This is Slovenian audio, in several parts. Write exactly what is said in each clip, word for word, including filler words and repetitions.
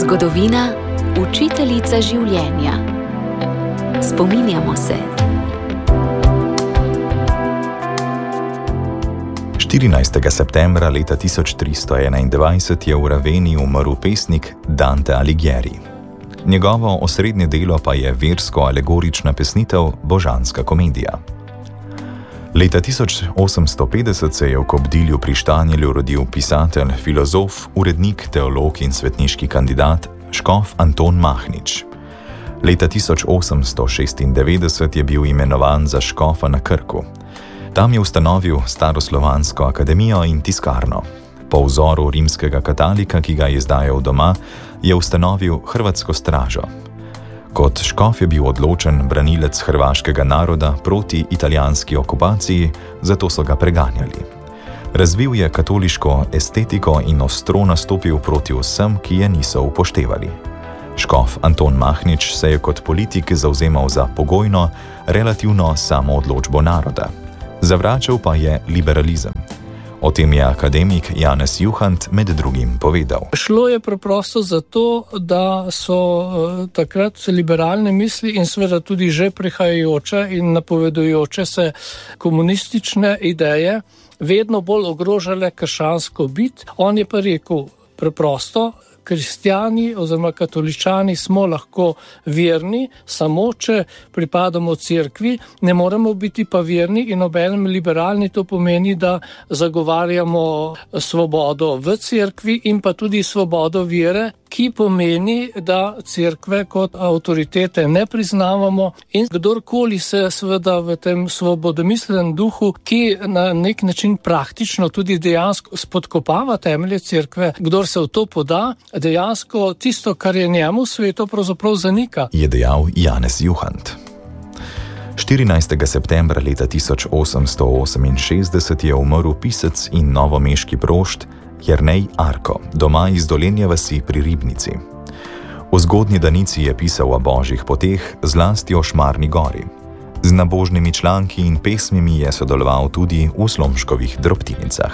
Zgodovina, učiteljica življenja. Spominjamo se. štirinajstega septembra leta tisoč tristo enaindvajset je v Raveni umrl pesnik Dante Alighieri. Njegovo osrednje delo pa je versko-alegorična pesnitev Božanska komedija. Leta tisoč osemsto petdeset se je v Kobdilju pri Štanjelju rodil pisatelj, filozof, urednik, teolog in svetniški kandidat škof Anton Mahnič. Leta tisoč osemsto šestindevetdeset je bil imenovan za škofa na Krku. Tam je ustanovil Staroslovansko akademijo in tiskarno. Po vzoru rimskega katalika, ki ga je izdajal doma, je ustanovil Hrvatsko stražo. Kot škof je bil odločen branilec hrvaškega naroda proti italijanski okupaciji, zato so ga preganjali. Razvil je katoliško estetiko in ostro nastopil proti vsem, ki je niso upoštevali. Škof Anton Mahnič se je kot politik zavzemal za pogojno, relativno samoodločbo naroda. Zavračal pa je liberalizem. O tem je akademik Janez Juhant med drugim povedal. Šlo je preprosto zato, da so uh, takrat liberalne misli in seveda tudi že prihajajoče in napovedujoče se komunistične ideje vedno bolj ogrožale krščansko bit. On je pa rekel preprosto, kristjani oziroma katoličani smo lahko verni, samo če pripadamo cerkvi, ne moremo biti pa verni in obenem liberalni, to pomeni, da zagovarjamo svobodo v cerkvi in pa tudi svobodo vere, ki pomeni, da cerkve kot avtoritete ne priznavamo in kdorkoli se seveda v tem svobodomislenem duhu, ki na nek način praktično tudi dejansko spodkopava temelje cerkve, kdor se v to poda, dejansko tisto, kar je njemu sveto, pravzaprav zanika. Je dejal Janez Juhant. štirinajstega septembra leta tisoč osemsto oseminšestdeset je umrl pisec in novomeški prošt Jernej Arko, doma iz Dolenje vasi pri Ribnici. V Zgodnji Danici je pisal o božjih poteh, zlasti o Šmarni gori. Z nabožnimi članki in pesmimi je sodeloval tudi v Slomškovih drobtinicah.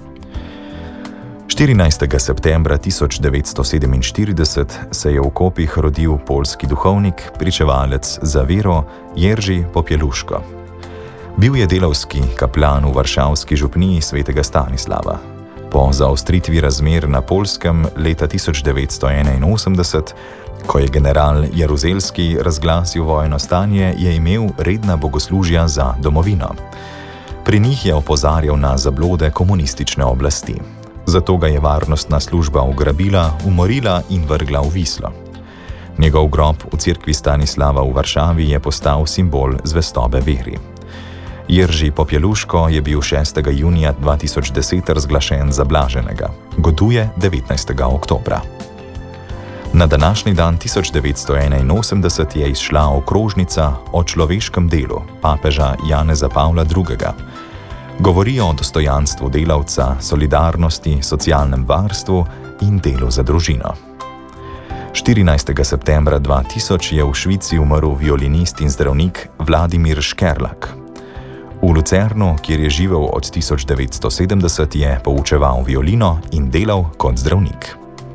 štirinajstega septembra tisoč devetsto sedeminštirideset se je v Kopih rodil poljski duhovnik, pričevalec za vero Jerzy Popieluško. Bil je delavski kaplan v varšavski župniji svetega Stanislava. Po zaostritvi razmer na Poljskem leta tisoč devetsto enainosemdeset, ko je general Jaruzelski razglasil vojno stanje, je imel redna bogoslužja za domovino. Pri njih je opozarjal na zablode komunistične oblasti. Zato ga je varnostna služba ugrabila, umorila in vrgla v Vislo. Njegov grob v cerkvi Stanislava v Varšavi je postal simbol zvestobe veri. Jerzy Popieluško je bil šestega junija dva tisoč deset razglašen za blaženega. Goduje devetnajstega oktobra. Na današnji dan tisoč devetsto enainosemdeset je izšla okrožnica o človeškem delu papeža Janeza Pavla drugega. Govori o dostojanstvu delavca, solidarnosti, socialnem varstvu in delu za družino. štirinajstega septembra dva tisoč je v Švici umrl violinist in zdravnik Vladimir Škerlak. V Lucernu, kjer je živel od tisoč devetsto sedemdeset, je poučeval violino in delal kot zdravnik.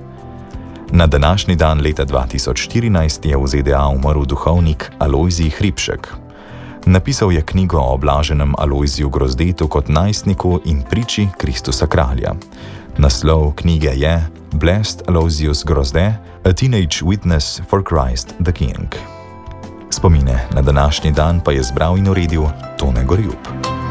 Na današnji dan leta dva tisoč štirinajst je v Z D A umrl duhovnik Alojzij Hribšek. Napisal je knjigo o blaženem Alojziju Grozdetu kot najstniku in priči Kristusa kralja. Naslov knjige je Blessed Aloysius Grozde, a teenage witness for Christ the King. Spomine na današnji dan pa je zbral in uredil Tone Gorjup.